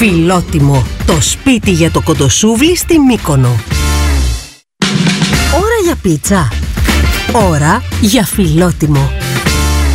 Φιλότιμο, το σπίτι για το κοντοσούβλι στη Μύκονο. Ώρα για πίτσα. Ώρα για Φιλότιμο.